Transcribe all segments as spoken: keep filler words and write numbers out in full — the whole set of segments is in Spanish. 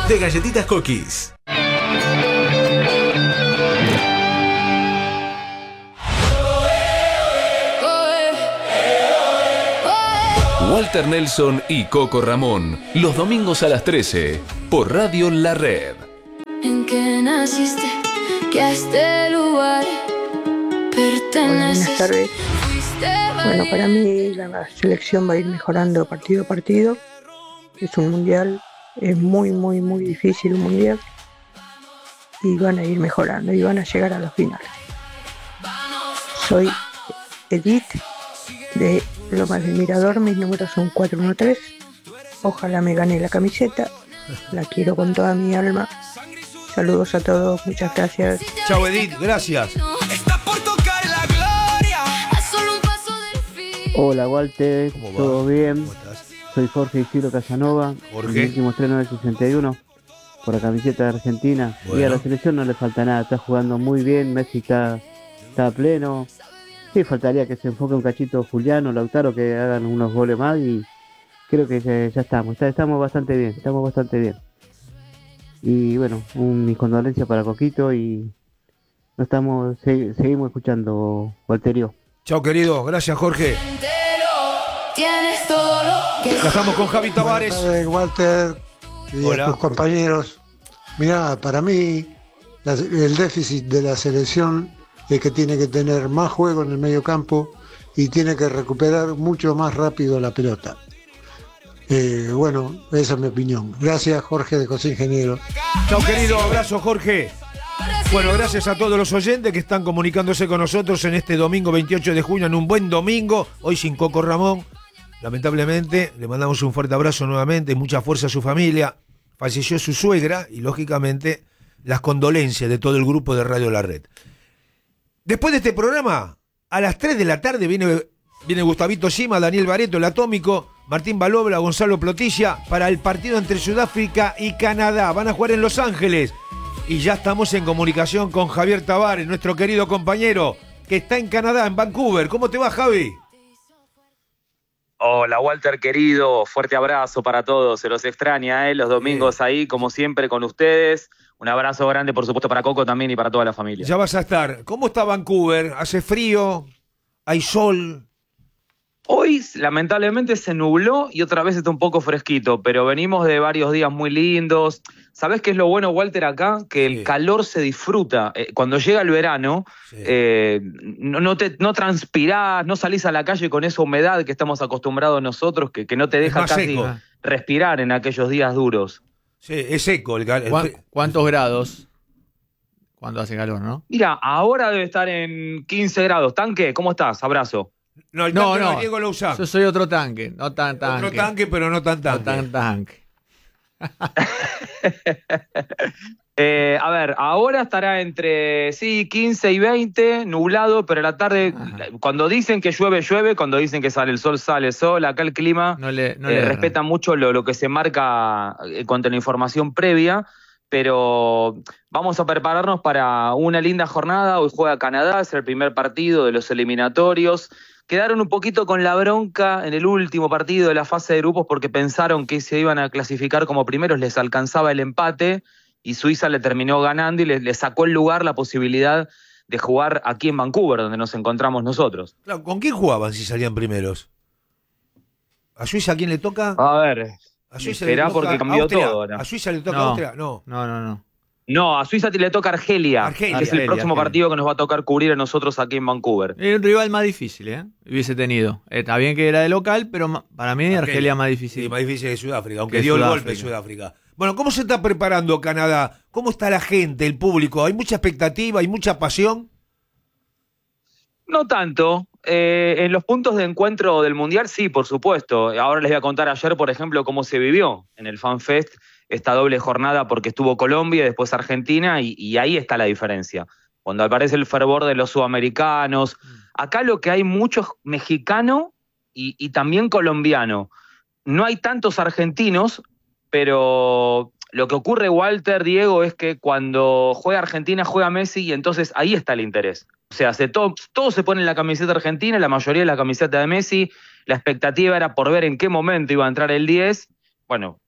de Galletitas Cookies. Walter Nelson y Coco Ramón, los domingos a las trece, por Radio La Red. En que naciste, que a este lugar perteneces. Buenas tardes. Bueno, para mí la selección va a ir mejorando partido a partido. Es un mundial, es muy, muy, muy difícil un mundial. Y van a ir mejorando y van a llegar a los finales. Soy Edith de Lomas del Mirador, mis números son cuatro uno tres. Ojalá me gane la camiseta, la quiero con toda mi alma. Saludos a todos, muchas gracias. Chao Edith, gracias. Hola Walter, ¿todo bien? ¿Cómo estás? Soy Jorge Isidro Casanova, Jorge. el último estreno del sesenta y uno, por la camiseta de Argentina. Bueno. Y a la selección no le falta nada, está jugando muy bien, Messi está, está a pleno. Sí, faltaría que se enfoque un cachito Juliano, Lautaro, que hagan unos goles más y creo que ya, ya estamos, está, estamos bastante bien, estamos bastante bien. Y bueno, un, mis condolencias para Coquito y no estamos, se, seguimos escuchando, Walterio. Chao querido, gracias Jorge. Ya estamos con Javi Tavares. Buenas tardes, Walter y Hola. a tus compañeros. Mirá, para mí la- el déficit de la selección es que tiene que tener más juego en el medio campo y tiene que recuperar mucho más rápido la pelota. Eh, bueno, esa es mi opinión. Gracias, Jorge de José Ingeniero. Chao querido, abrazo Jorge. Bueno, gracias a todos los oyentes que están comunicándose con nosotros en este domingo veintiocho de junio, en un buen domingo, hoy sin Coco Ramón. Lamentablemente, le mandamos un fuerte abrazo nuevamente, mucha fuerza a su familia. Falleció su suegra y, lógicamente, las condolencias de todo el grupo de Radio La Red. Después de este programa, a las tres de la tarde viene, viene Gustavito Sima, Daniel Bareto, el Atómico, Martín Balobla, Gonzalo Plotilla, para el partido entre Sudáfrica y Canadá. Van a jugar en Los Ángeles. Y ya estamos en comunicación con Javier Tavares, nuestro querido compañero, que está en Canadá, en Vancouver. ¿Cómo te va, Javi? Hola Walter querido, fuerte abrazo para todos, se los extraña, ¿eh? Los domingos ahí como siempre con ustedes, un abrazo grande por supuesto para Coco también y para toda la familia. Ya vas a estar. ¿Cómo está Vancouver? ¿Hace frío? ¿Hay sol? Hoy lamentablemente se nubló y otra vez está un poco fresquito, pero venimos de varios días muy lindos. ¿Sabés qué es lo bueno, Walter, acá? Que el Sí. calor se disfruta. Eh, cuando llega el verano, Sí. eh, no, no, te, no transpirás, no salís a la calle con esa humedad que estamos acostumbrados nosotros, que, que no te Es deja más casi seco. respirar en aquellos días duros. Sí, es seco el calor. ¿Cuán- ¿Cuántos grados cuando hace calor, no? Mira, ahora debe estar en quince grados. Tanque, ¿cómo estás? Abrazo. No, el No, tanque no, no. es Diego Louzán. Yo soy otro tanque, no tan tanque. Otro tanque, pero no tan No tanque. tan tanque. Eh, a ver, ahora estará entre, sí, quince y veinte, nublado, pero a la tarde, Ajá. cuando dicen que llueve, llueve, cuando dicen que sale el sol, sale el sol. Acá el clima No le, no eh, le respeta mucho lo, lo que se marca en cuanto a la información previa, pero vamos a prepararnos para una linda jornada. Hoy juega Canadá, es el primer partido de los eliminatorios. Quedaron un poquito con la bronca en el último partido de la fase de grupos porque pensaron que se iban a clasificar como primeros, les alcanzaba el empate y Suiza le terminó ganando y le, le sacó el lugar la posibilidad de jugar aquí en Vancouver, donde nos encontramos nosotros. Claro, ¿con quién jugaban si salían primeros? ¿A Suiza a quién le toca? A ver, A Suiza será le toca porque cambió Austria. todo ahora. ¿A Suiza le toca No. Austria? No. No, no, no. no, a Suiza le toca Argelia, Argelia. que es el Argelia, próximo Argelia. partido que nos va a tocar cubrir a nosotros aquí en Vancouver. Es un rival más difícil, ¿eh? Hubiese tenido. Eh, Está bien que era de local, pero ma- para mí Argelia, más difícil. Sí, más difícil que Sudáfrica, aunque Que dio Sudáfrica. el golpe Sudáfrica. Bueno, ¿cómo se está preparando Canadá? ¿Cómo está la gente, el público? ¿Hay mucha expectativa? ¿Hay mucha pasión? No tanto. Eh, en los puntos de encuentro del Mundial, sí, por supuesto. Ahora les voy a contar ayer, por ejemplo, cómo se vivió en el FanFest esta doble jornada, porque estuvo Colombia y después Argentina, y, y ahí está la diferencia. Cuando aparece el fervor de los sudamericanos, acá lo que hay mucho mexicano y, y también colombiano. No hay tantos argentinos, pero lo que ocurre, Walter, Diego, es que cuando juega Argentina, juega Messi, y entonces ahí está el interés. O sea, se todo, todos se ponen la camiseta argentina, la mayoría la camiseta de Messi. La expectativa era por ver en qué momento iba a entrar el diez. Bueno,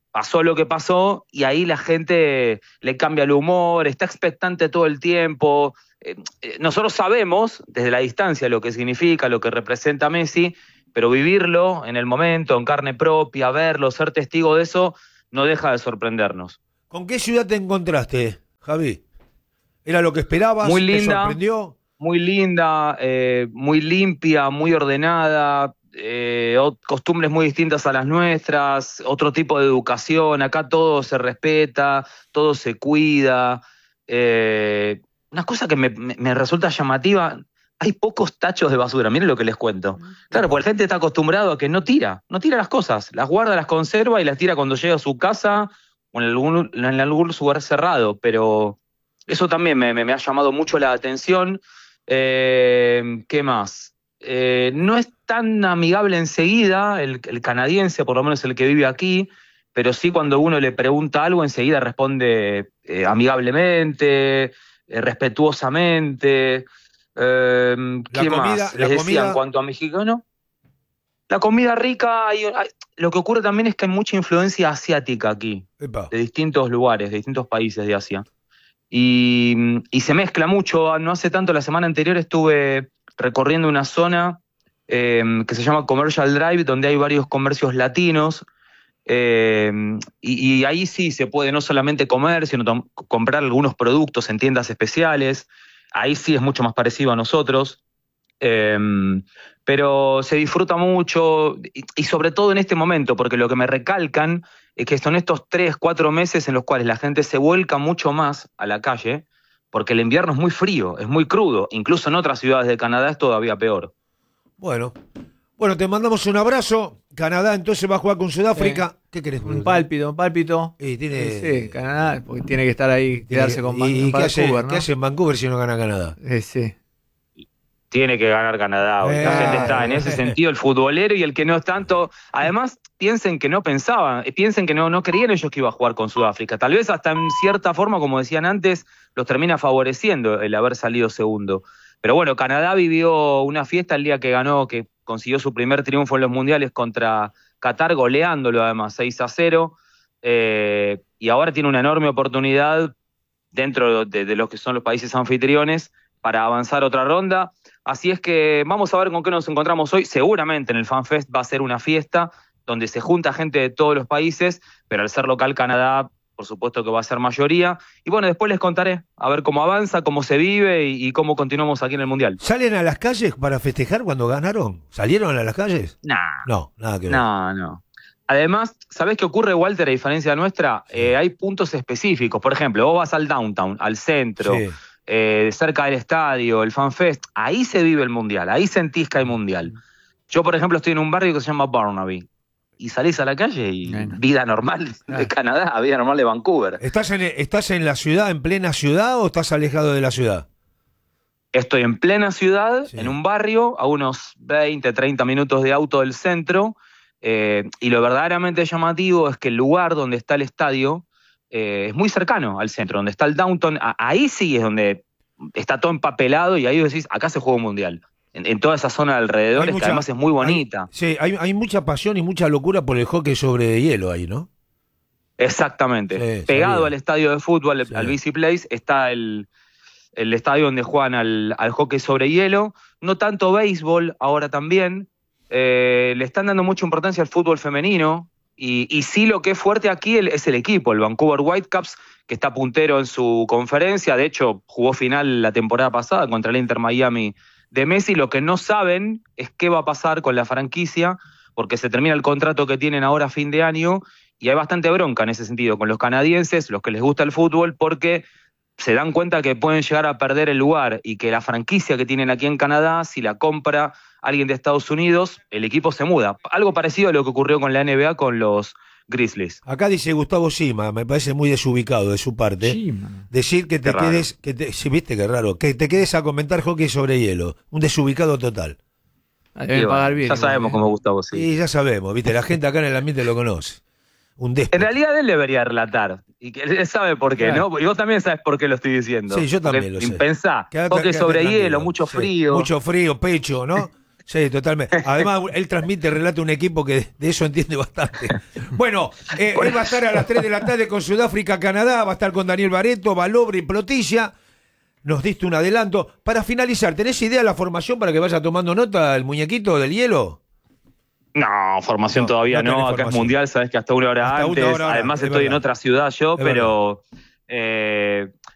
pasó lo que pasó y ahí la gente le cambia el humor, está expectante todo el tiempo. Eh, eh, nosotros sabemos desde la distancia lo que significa, lo que representa Messi, pero vivirlo en el momento, en carne propia, verlo, ser testigo de eso, no deja de sorprendernos. ¿Con qué ciudad te encontraste, Javi? ¿Era lo que esperabas? Muy linda. ¿Te sorprendió? Muy linda, eh, muy limpia, muy ordenada, eh, costumbres muy distintas a las nuestras, otro tipo de educación, acá todo se respeta, todo se cuida. Eh, una cosa que me, me, me resulta llamativa, hay pocos tachos de basura, miren lo que les cuento. Claro, porque la gente está acostumbrada a que no tira, no tira las cosas, las guarda, las conserva y las tira cuando llega a su casa o en algún, en algún lugar cerrado, pero eso también me, me, me ha llamado mucho la atención. Eh, ¿Qué más? Eh, no es tan amigable enseguida, el, el canadiense, por lo menos el que vive aquí, pero sí cuando uno le pregunta algo, enseguida responde eh, amigablemente, eh, respetuosamente. Eh, ¿Qué la comida, más? La Les decía, comida... en cuanto a mexicano, la comida rica, hay, hay, lo que ocurre también es que hay mucha influencia asiática aquí, Epa. de distintos lugares, de distintos países de Asia. Y, y se mezcla mucho. No hace tanto, la semana anterior estuve recorriendo una zona eh, que se llama Commercial Drive, donde hay varios comercios latinos, eh, y, y ahí sí se puede no solamente comer, sino tom- comprar algunos productos en tiendas especiales. Ahí sí es mucho más parecido a nosotros, eh, pero se disfruta mucho, y, y sobre todo en este momento, porque lo que me recalcan es que son estos tres, cuatro meses en los cuales la gente se vuelca mucho más a la calle, porque el invierno es muy frío, es muy crudo, incluso en otras ciudades de Canadá es todavía peor. Bueno, bueno, te mandamos un abrazo. Canadá entonces va a jugar con Sudáfrica. Sí. ¿Qué querés? Un pálpito, un pálpito. Y tiene... Sí, sí, Canadá, porque tiene que estar ahí, quedarse con ¿Y, y Van- qué, hace, Vancouver, ¿no? qué hace en Vancouver si no gana Canadá? Eh, sí. Tiene que ganar Canadá hoy. Eh, La gente está en ese sentido, el futbolero y el que no es tanto. Además, piensen que no pensaban, piensen que no, no creían ellos que iba a jugar con Sudáfrica. Tal vez hasta en cierta forma, como decían antes, los termina favoreciendo el haber salido segundo. Pero bueno, Canadá vivió una fiesta el día que ganó, que consiguió su primer triunfo en los mundiales contra Qatar, goleándolo además seis a cero. Eh, y ahora tiene una enorme oportunidad dentro de, de los que son los países anfitriones para avanzar otra ronda. Así es que vamos a ver con qué nos encontramos hoy. Seguramente en el FanFest va a ser una fiesta donde se junta gente de todos los países, pero al ser local Canadá, por supuesto que va a ser mayoría. Y bueno, después les contaré a ver cómo avanza, cómo se vive y, y cómo continuamos aquí en el Mundial. ¿Salen a las calles para festejar cuando ganaron? ¿Salieron a las calles? Nah, No, nada que ver. no, no. Además, ¿sabés qué ocurre, Walter, a diferencia nuestra? Eh, hay puntos específicos. Por ejemplo, vos vas al downtown, al centro, Sí. eh, cerca del estadio, el FanFest. Ahí se vive el Mundial, ahí sentís que hay Mundial. Yo, por ejemplo, estoy en un barrio que se llama Burnaby. Y salís a la calle y Bueno. vida normal de Claro. Canadá, vida normal de Vancouver. ¿Estás en, ¿Estás en la ciudad, en plena ciudad, o estás alejado de la ciudad? Estoy en plena ciudad, Sí. en un barrio, a unos veinte, treinta minutos de auto del centro, eh, y lo verdaderamente llamativo es que el lugar donde está el estadio eh, es muy cercano al centro, donde está el downtown. A- ahí sí es donde está todo empapelado y ahí decís, acá se juega un mundial. En, en toda esa zona de alrededor, Hay que mucha- además es muy bonita. Hay, sí, hay, hay mucha pasión y mucha locura por el hockey sobre hielo ahí, ¿no? Exactamente. Sí, Pegado sabía. al estadio de fútbol, Sí. al B C Place, está el, el estadio donde juegan al, al hockey sobre hielo. No tanto béisbol, ahora también. Eh, le están dando mucha importancia al fútbol femenino. Y, y sí, lo que es fuerte aquí el- es el equipo, el Vancouver Whitecaps, que está puntero en su conferencia. De hecho, jugó final la temporada pasada contra el Inter Miami de Messi. Lo que no saben es qué va a pasar con la franquicia, porque se termina el contrato que tienen ahora a fin de año. Y hay bastante bronca en ese sentido con los canadienses, los que les gusta el fútbol, porque se dan cuenta que pueden llegar a perder el lugar y que la franquicia que tienen aquí en Canadá, si la compra alguien de Estados Unidos, el equipo se muda. Algo parecido a lo que ocurrió con la N B A con los Grizzlies. Acá dice Gustavo Sima, me parece muy desubicado de su parte. Sí, man. Decir que te Qué raro. quedes, que te, sí, viste qué raro, que te quedes a comentar hockey sobre hielo. Un desubicado total. Ah, deben Y bueno, pagar bien. ya igual, sabemos ¿eh? cómo Gustavo sí. Y ya sabemos, viste, la gente acá en el ambiente lo conoce. Un En déspota. realidad él debería relatar. Y que él sabe por qué, Claro. ¿no? Y vos también sabes por qué lo estoy diciendo. Sí, yo también Porque lo sé. Pensá, Quédate- hockey quédate sobre tranquilo. hielo, mucho Sí, frío. Mucho frío, pecho, ¿no? Sí, totalmente. Además, él transmite, relata un equipo que de eso entiende bastante. Bueno, eh, él va a estar a las tres de la tarde con Sudáfrica, Canadá, va a estar con Daniel Bareto, Balobre y Plotilla. Nos diste un adelanto. Para finalizar, ¿tenés idea de la formación para que vaya tomando nota el muñequito del hielo? No, formación No, todavía no no, tenés acá es formación. mundial, sabes que hasta una hora Hasta una antes, hora ahora, además es estoy en verdad. otra ciudad yo, Es pero eh,